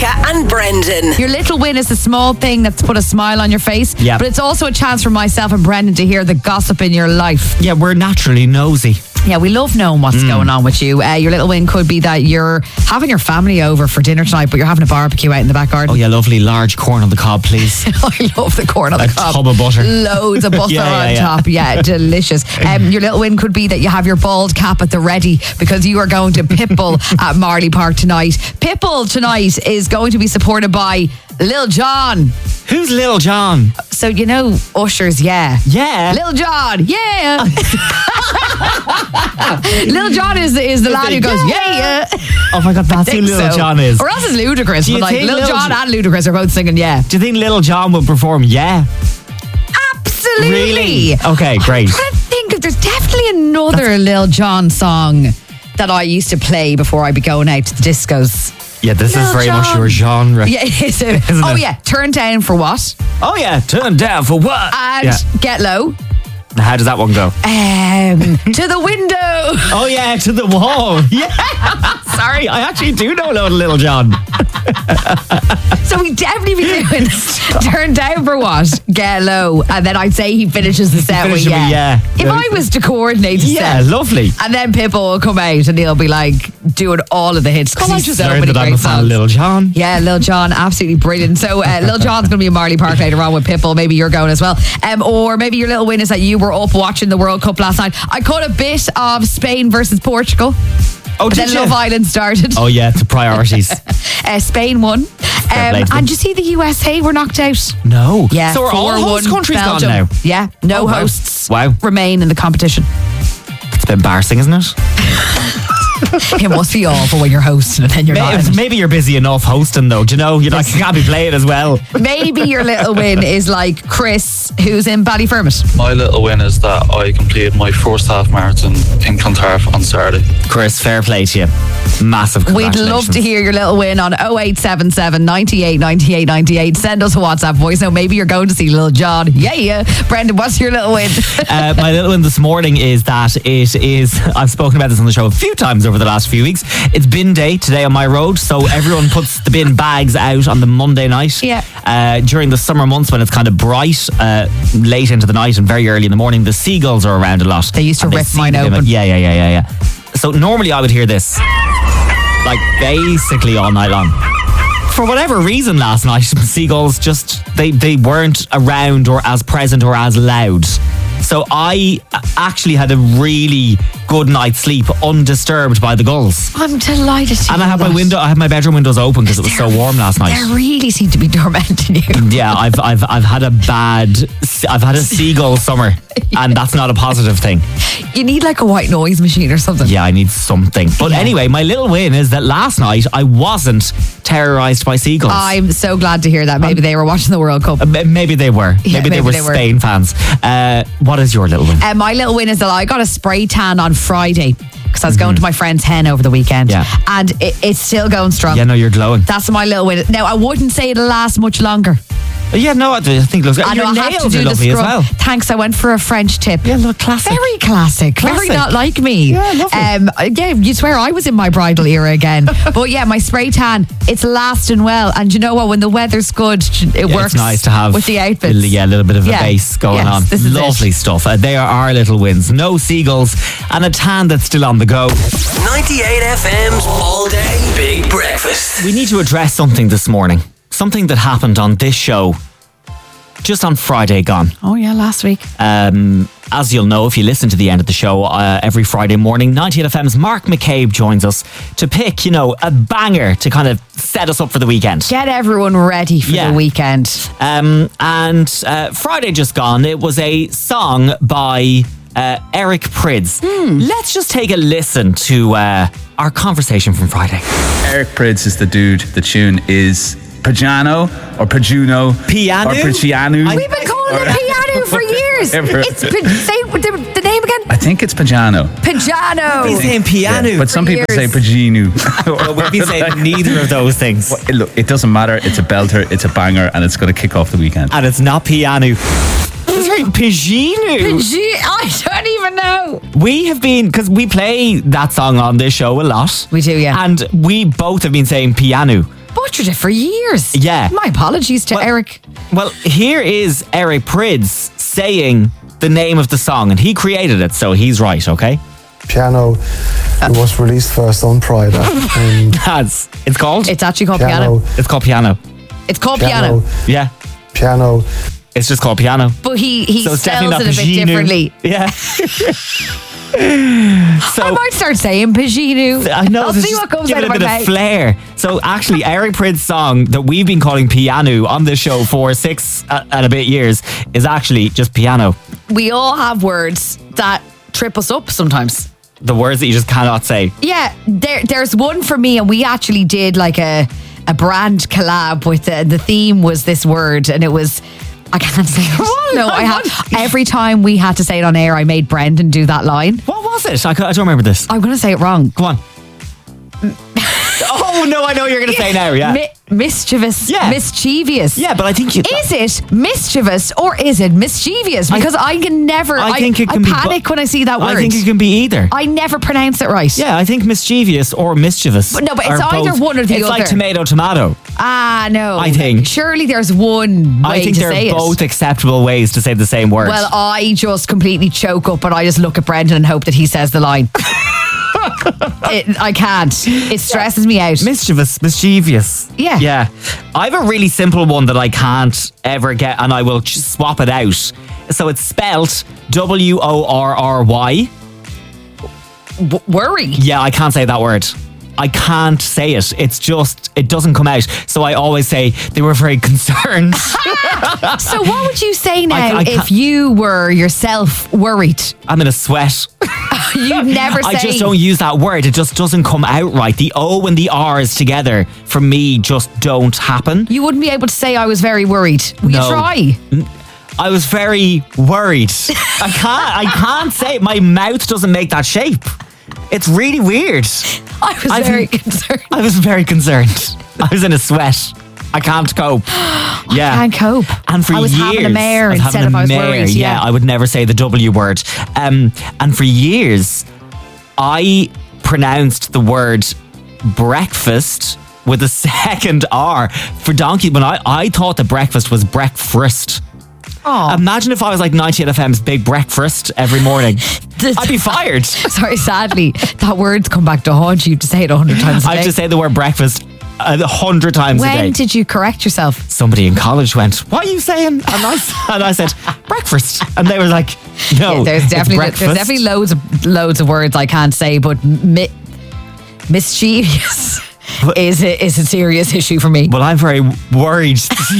Rebecca and Brendan. Your little win is the small thing that's put a smile on your face. Yeah. But it's also a chance for myself and Brendan to hear the gossip in your life. Yeah, we're naturally nosy. Yeah, we love knowing what's going on with you. Your little win could be that you're having your family over for dinner tonight, but you're having a barbecue out in the back garden. Oh yeah, lovely large corn on the cob, please. I love the corn on the cob. A tub of butter. Loads of butter on top. Yeah, delicious. Your little win could be that you have your bald cap at the ready because you are going to Pitbull at Marley Park tonight. Pitbull tonight is going to be supported by Lil Jon. Who's Lil Jon? So you know Usher's, yeah. Lil Jon, yeah. Lil Jon is the lad who goes, yeah. Oh my God, that's who Lil Jon is. Or else it's Ludacris. Do you But like think Lil Jon and Ludacris are both singing, yeah. Do you think Lil Jon will perform yeah? Absolutely. Really? Okay, great. I'm trying to think if there's definitely another Lil Jon song that I used to play before I'd be going out to the discos. Yeah, this Lil is very much Jon. your genre. Yeah, is it? Isn't Oh it? yeah, Turn Down for What? Oh yeah, turn down for what? And Get Low. How does that one go? To the Window. Oh yeah, to the wall. Yeah. Sorry, I actually do know Lil Jon. So we definitely be doing Turn Down for What? Get Low. And then I'd say he finishes the set with Finish it with yeah. yeah. If I was to coordinate the Yeah, set. lovely. And then Pitbull will come out and he'll be like doing all of the hits. Well, I he's just so learned many that I'm great a fan of songs. Lil Jon. Yeah, Lil Jon, absolutely brilliant. So Lil Jon's going to be in Marley Park later on with Pitbull. Maybe you're going as well. Or maybe your little win is that you were up watching the World Cup last night. I caught a bit of Spain versus Portugal. Oh, But did then you? Love Island started. Oh yeah, the priorities. Spain won. play to them. And you see the USA were knocked out. No. Yeah, So are all 4-1 host countries Belgium. gone now? Yeah, no Oh, wow. hosts Wow. remain in the competition. It's a bit embarrassing, isn't it? It must be awful when you're hosting and then you're not. Maybe you're busy enough hosting though. Do you know? You're like, you can't be playing as well. Maybe your little win is like Chris, who's in Ballyfermot. My little win is that I completed my first half marathon in Clontarf on Saturday. Chris, fair play to you. Massive We'd congratulations. love to hear your little win on 0877 98 98 98. Send us a WhatsApp voice note. Maybe you're going to see Lil Jon. Yeah. Brendan, what's your little win? My little win this morning is that it is, I've spoken about this on the show a few times over the last few weeks. It's bin day today on my road, so everyone puts the bin bags out on the Monday night. Yeah. During the summer months when it's kind of bright, late into the night and very early in the morning, the seagulls are around a lot. They used to And rip see mine the bin. open. Yeah. So normally I would hear this, like basically all night long. For whatever reason last night, seagulls just, they weren't around or as present or as loud. So I actually had a really good night's sleep undisturbed by the gulls. I'm delighted to And I hear had that. I had my bedroom windows open because it was so warm last night. They really seem to be tormenting you. Yeah, I've had a seagull summer, and that's not a positive thing. You need like a white noise machine or something. Yeah, I need something. But Yeah. anyway, my little win is that last night I wasn't terrorised by seagulls. I'm so glad to hear that. Maybe they were watching the World Cup. Maybe they were. Yeah, maybe they maybe were they were. Spain fans. What is your little win? My little win is that I got a spray tan on Friday because I was going to my friend's hen over the weekend. Yeah. And it's still going strong. Yeah, no, you're glowing. That's my little win. Now, I wouldn't say it'll last much longer. Yeah, no, I think it looks good. I know Your I have to nails do are the lovely as scrub. well. Thanks, I went for a French tip. Yeah, look, classic. Very classic. Very Classic. not like me. Yeah, lovely. Yeah, you swear I was in my bridal era again. But yeah, my spray tan, it's lasting well. And you know what? When the weather's good, it Yeah, works it's nice to have with the outfits. Yeah, a little bit of Yeah. a base going Yes, on. this is Lovely it. stuff. They are our little wins. No seagulls and a tan that's still on the go. 98 FM's All Day Big Breakfast. We need to address something this morning. Something that happened on this show just on Friday gone. Oh yeah, last week. As you'll know if you listen to the end of the show every Friday morning, 98 FM's Mark McCabe joins us to pick, a banger to kind of set us up for the weekend. Get everyone ready for Yeah. the weekend. And Friday just gone, it was a song by Eric Prydz. Let's just take a listen to our conversation from Friday. Eric Prydz is the dude. The tune is Piano or Pajuno. Piano? Or Piano. We've been calling it piano for years. Ever. It's say the name again. I think it's Pajano. Pajano. He's saying piano. But some people say years. Paginu. Well, we've been saying neither of those things. Well, look, it doesn't matter. It's a belter, it's a banger, and it's going to kick off the weekend. And it's not piano. It's very Paginu. I don't even know. We have been, because we play that song on this show a lot. We do, yeah. And we both have been saying piano. butchered it for years. Yeah. My apologies to Eric. Well, here is Eric Prydz saying the name of the song, and he created it, so he's right, okay? Piano. It was released first on Pride. It's called? It's actually called Piano. It's called Piano. It's called Piano. Yeah. Piano. It's just called Piano. But he So it's spells definitely it not a bit Paginu. differently. Yeah. I might start saying Paginu. I know. I'll it's see just what comes give out it of a my bit mouth. of flair. So actually, Eric Prydz's song that we've been calling Piano on this show for 6 and a bit years is actually just Piano. We all have words that trip us up sometimes. The words that you just cannot say. Yeah, there's one for me, and we actually did like a brand collab with the theme was this word, and it was, I can't say it. No, I have. Every time we had to say it on air, I made Brendan do that line. What was it? I don't remember this. I'm going to say it wrong. Come on. Oh, no, I know what you're going to say now, yeah. Mischievous. Yeah. Mischievous. Yeah, but I think you... Is it mischievous or is it mischievous? Because I can never... I think it can be... panic when I see that word. I think it can be either. I never pronounce it right. Yeah, I think mischievous or mischievous. But no, but it's are either both. one or the it's other. It's like tomato. Ah, no. I think. Surely there's one way I think to they're say both it. acceptable ways to say the same word. Well, I just completely choke up and I just look at Brendan and hope that he says the line. I can't. It stresses me out. Mischievous. Yeah. Yeah. I have a really simple one that I can't ever get, and I will swap it out. So it's spelt WORRY. Worry. Yeah, I can't say that word. I can't say it. It's just, it doesn't come out. So I always say they were very concerned. So what would you say now I if you were yourself worried? I'm in a sweat. You'd never say... I just don't use that word. It just doesn't come out right. The O and the R's together, for me, just don't happen. You wouldn't be able to say I was very worried. Will you try? I was very worried. I can't say it. My mouth doesn't make that shape. It's really weird. I was very concerned. I was very concerned. I was in a sweat. I can't cope. Yeah. I can't cope. And for I was years, having a mare I was instead having of a I was mare. worried. Yeah, I would never say the W word. And for years, I pronounced the word breakfast with a second R for donkey. When I thought that breakfast was breakfast. Oh. Imagine if I was like 98 FM's Big Breakfast every morning. I'd be fired. Sorry, sadly, that word's come back to haunt you to say it 100 times a day. I have to say the word breakfast 100 times a day. When did you correct yourself? Somebody in college went, "What are you saying?" And I said, "Breakfast." And they were like, "No, Yeah, there's it's definitely breakfast." loads of words I can't say, but mischievous is a serious issue for me. Well, I'm very worried.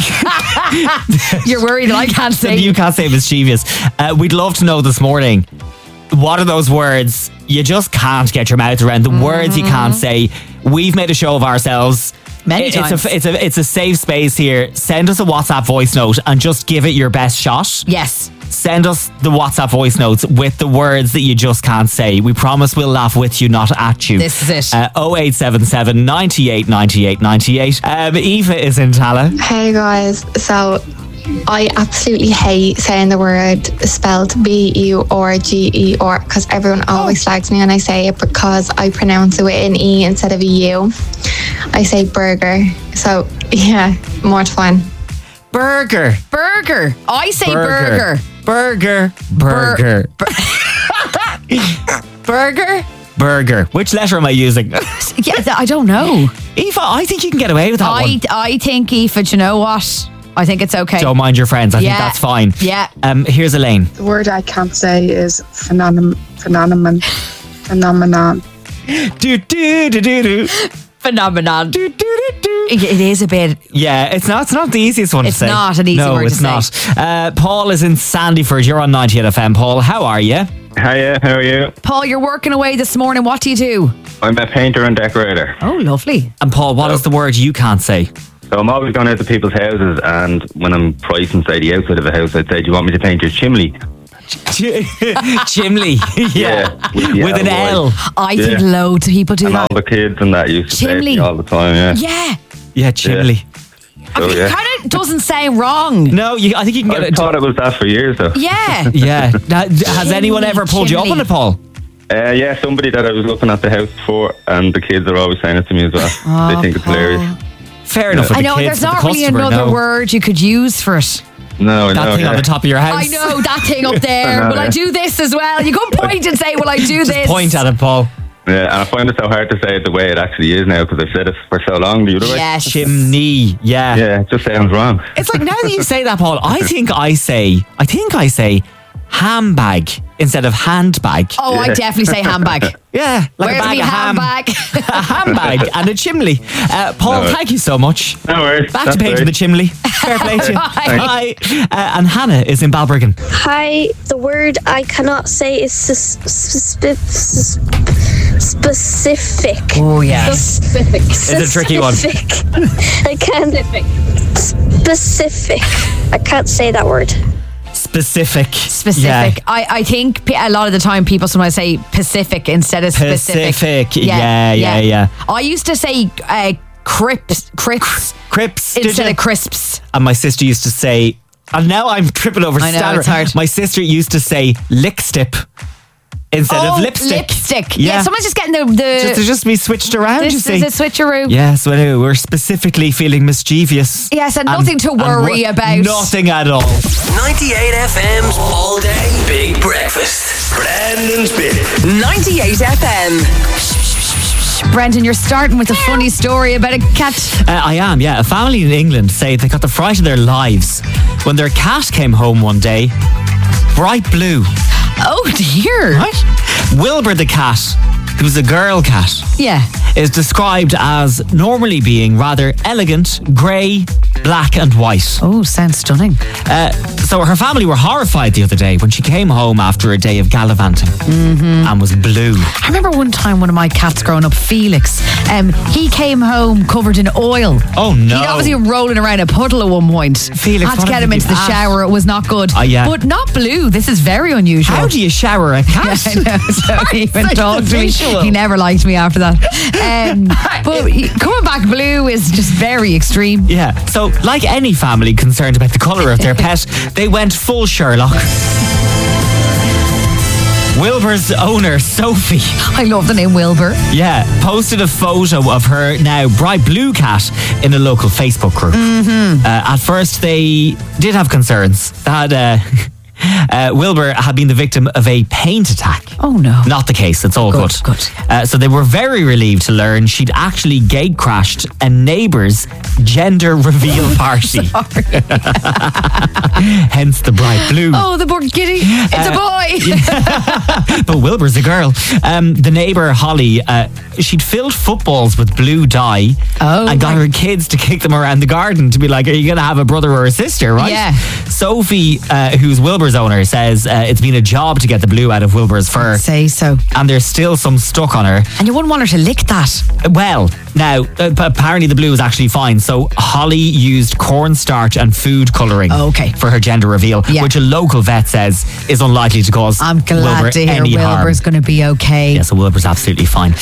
You're worried that I can't say. You can't say mischievous. We'd love to know this morning, what are those words you just can't get your mouth around? The words you can't say. We've made a show of ourselves. Many times. It's a safe space here. Send us a WhatsApp voice note and just give it your best shot. Yes. Send us the WhatsApp voice notes with the words that you just can't say. We promise we'll laugh with you, not at you. This is it. 0877 98 98 98. Eva is in Tala. Hey guys, so I absolutely hate saying the word spelled B-U-R-G-E-R because everyone always slags me when I say it because I pronounce it with an E instead of a U. I say burger. So yeah, more fun. Burger. Burger. I say burger. Burger. Burger. Burger. Burger. Which letter am I using? Yeah, I don't know. Eva, I think you can get away with that one. I think, Aoife, do you know what? I think it's okay. Don't mind your friends. I think that's fine. Yeah. Here's Elaine. The word I can't say is phenomenon. Phenomenon. It is a bit. Yeah, it's not the easiest one to say. It's not an easy word to say. No, it's not. Paul is in Sandyford. You're on 98 FM. Paul, how are you? Hiya, how are you? Paul, you're working away this morning. What do you do? I'm a painter and decorator. Oh, lovely. And Paul, what is the word you can't say? So I'm always going out to people's houses, and when I'm pricing, say, the outside of a house, I'd say, "Do you want me to paint your chimney?" Chimney. Yeah. With an L. I think loads of people do and that. all the kids and that used to say Chimney. it all the time, yeah. Yeah. Yeah, chimney. So, It kind of doesn't sound wrong. No, I think you can get I it. thought it was that for years, though. Yeah. Yeah. Has anyone ever pulled you up on it, Paul? Yeah, somebody that I was looking at the house for, and the kids are always saying it to me as well. They think it's hilarious. fair enough. With I know the there's kids, not with the really customer, another no. word you could use for it. No, I That know. thing on the top of your house. I know that thing up there. I know, Will I yeah. do this as well? You go point and say, will I do this? Point at it, Paul. Yeah, and I find it so hard to say it the way it actually is now because I've said it for so long the other way. Yes. Chimney. Yeah. Yeah, it just sounds wrong. It's like now that you say that, Paul, I think I say handbag instead of handbag. Oh, I definitely say handbag. Yeah, like Where's a bag me of ham. handbag? A handbag and a chimney. Paul, No. thank you so much. No worries. Back That's to painting great. the chimney. Fair play to you. Bye. Bye. And Hannah is in Balbriggan. Hi, the word I cannot say is specific. Oh, yeah. Specific. It's a tricky one. I can't. Specific. I can't say that word. Specific. Specific. Yeah. I think a lot of the time people sometimes say Pacific instead of specific. Pacific. Yeah. I used to say crips Did instead you? of crisps. And my sister used to say, and now I'm tripping over I know, stutter. it's hard. My sister used to say lickstip instead of lipstick. Lipstick. Yeah, someone's just getting just be switched around, you this see. is a switcheroo. Yeah, so anyway, we're specifically feeling mischievous. Yes, and nothing to worry about. Nothing at all. 98 FM's all day big breakfast. Brandon's Bit. 98 FM. Brendan, you're starting with a funny story about a cat. I am, yeah. A family in England say they got the fright of their lives when their cat came home one day, bright blue. Oh dear. Right? Wilbur the cat, who's a girl cat, Yeah. is described as normally being rather elegant, grey, black and white. Oh, sounds stunning. So her family were horrified the other day when she came home after a day of gallivanting and was blue. I remember one time one of my cats growing up, Felix, he came home covered in oil. Oh no. He'd obviously been rolling around a puddle at one point. Felix, had to what get have him you into the been at? shower. It was not good. Yeah. But not blue. This is very unusual. How do you shower a cat? I know, so he even Such a talked to me. visual. He never liked me after that. But coming back blue is just very extreme. Yeah, so like any family concerned about the colour of their pet, they went full Sherlock. Wilbur's owner, Sophie, I love the name Wilbur. posted a photo of her now bright blue cat in a local Facebook group. At first, they did have concerns that Wilbur had been the victim of a paint attack. Oh no. Not the case. It's all good. Good. So they were very relieved to learn she'd actually gate crashed a neighbour's gender reveal party. Hence the bright blue. Oh, the poor kitty. It's a boy. But Wilbur's a girl. The neighbour, Holly, she'd filled footballs with blue dye and got her kids to kick them around the garden to be like, are you going to have a brother or a sister, right? Yeah. Sophie, who's Wilbur's owner, says it's been a job to get the blue out of Wilbur's fur. Say so. And there's still some stuck on her. And you wouldn't want her to lick that. Well, now, apparently the blue is actually fine. So Holly used cornstarch and food colouring for her gender reveal, which a local vet says is unlikely to cause I'm glad Wilbur to hear any harm. Wilbur's going to be okay. Yeah, so Wilbur's absolutely fine.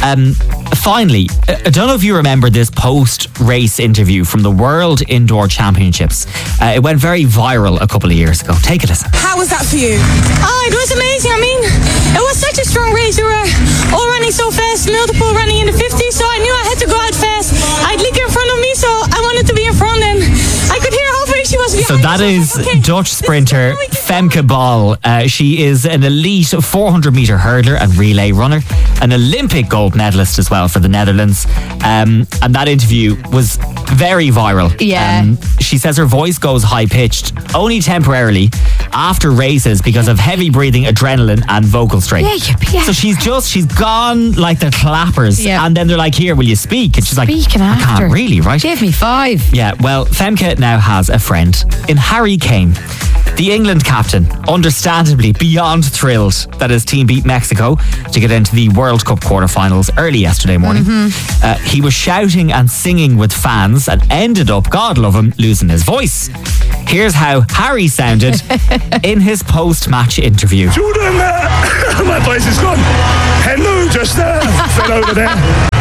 Finally, I don't know if you remember this post-race interview from the World Indoor Championships. It went very viral a couple of years ago. Take a listen. How was that for you? Oh, it was amazing. I mean, it was such a strong race. We were all running so fast, multiple running in the 50s, so I knew I had to go out fast. I had Lieke in front of me, so I wanted to be in front, and I could hear halfway she was behind. So that is Dutch sprinter Femke Bol. She is an elite 400-metre hurdler and relay runner, an Olympic gold medalist as well for the Netherlands. And that interview was very viral. Yeah. She says her voice goes high-pitched only temporarily after races because of heavy breathing, adrenaline and vocal strain. Yeah. So she's gone like the clappers. Yeah. And then they're like, here, will you speak? And she's like, Speaking I after. can't really, right? Give me 5. Yeah, well, Femke now has a friend in Harry Kane. The England captain, understandably beyond thrilled that his team beat Mexico to get into the World Cup quarterfinals early yesterday morning. He was shouting and singing with fans and ended up, God love him, losing his voice. Here's how Harry sounded in his post-match interview. Jordan, my voice is gone. Hello, just fell over there.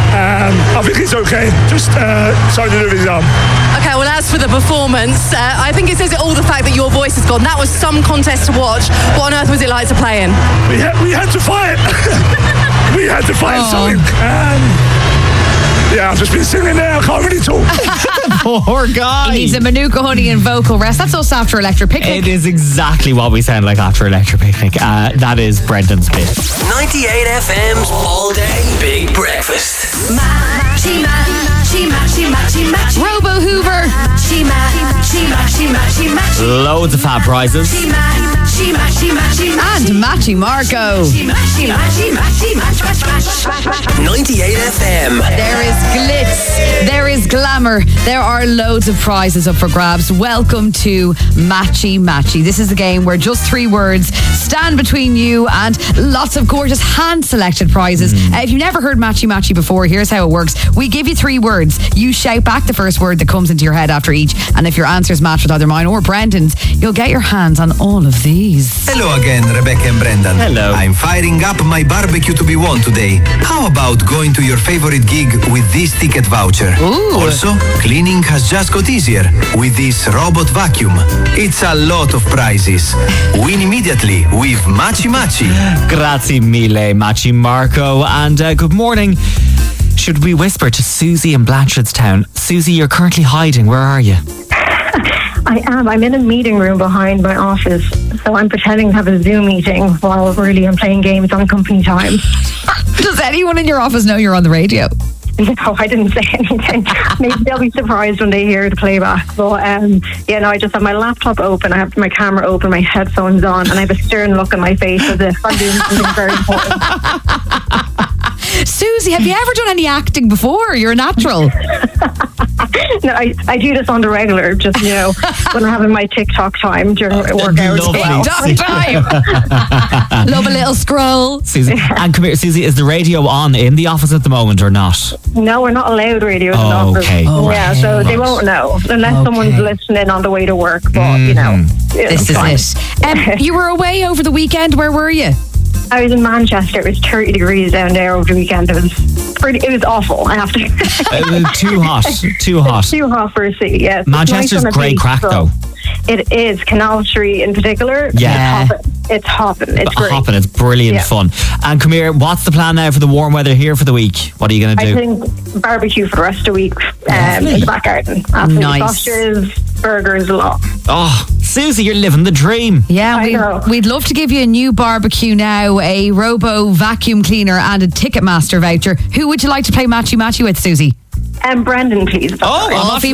I think it's okay. Just something to do with his arm. Okay, well, as for the performance, I think it says it all, the fact that your voice is gone. That was some contest to watch. What on earth was it like to play in? We had to fight. We had to find something. Yeah, I've just been singing there. I can't really talk. Poor guy. He needs a Manuka honey and vocal rest. That's us after Electric Picnic. It is exactly what we sound like after Electric Picnic. That is Brendan's bit. 98 FM's All Day Big Breakfast. Robo Hoover. Loads of fab prizes. And Matchy Marco. 98 FM. There is glitz. There is glamour. There are loads of prizes up for grabs. Welcome to Matchy Matchy. This is a game where just 3 words stand between you and lots of gorgeous hand-selected prizes. If you've never heard Matchy Matchy before, here's how it works. We give you 3 words. You shout back the first word that comes into your head after each. And if your answers match with either mine or Brendan's, you'll get your hands on all of these. Hello again, Rebecca and Brendan. Hello. I'm firing up my barbecue to be won today. How about going to your favorite gig with this ticket voucher? Ooh. Also, cleaning has just got easier with this robot vacuum. It's a lot of prizes. Win immediately with Matchy Matchy. Grazie mille, Matchy Marco. And good morning. Should we whisper to Susie in Blanchardstown? Susie, you're currently hiding. Where are you? I am. I'm in a meeting room behind my office, so I'm pretending to have a Zoom meeting while really I'm playing games on company time. Does anyone in your office know you're on the radio? No, I didn't say anything. Maybe they'll be surprised when they hear the playback. But I just have my laptop open, I have my camera open, my headphones on, and I have a stern look on my face as if I'm doing something very important. Susie, have you ever done any acting before? You're a natural. No, I do this on the regular, just, when I'm having my TikTok time during work hours. TikTok time. Love a little scroll. Susie, and come here, Susie, is the radio on in the office at the moment or not? No, we're not allowed radio in the office. Okay. Yeah, so they won't know unless someone's listening on the way to work. But, this is it. You were away over the weekend. Where were you? I was in Manchester. It was 30 degrees down there over the weekend. It was awful, I have to Too hot. Too hot. Too hot for a city, yeah. Manchester's great crack, though. It is. Canal Street in particular. Yeah. It's hopping. It's great. Hopping. It's brilliant fun. And come here, what's the plan now for the warm weather here for the week? What are you going to do? I think barbecue for the rest of the week in the back garden. Absolutely. Nice. Sausages, burgers, a lot. Oh, Susie, you're living the dream. Yeah, we'd love to give you a new barbecue now, a Robo vacuum cleaner and a Ticketmaster voucher. Who would you like to play Matchy Matchy with, Susie? Brendan, please. Oh, off he